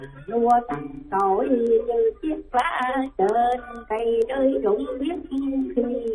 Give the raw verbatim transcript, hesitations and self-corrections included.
lúa tặng cõi như chiếc lá trên cây rơi rụng biết khi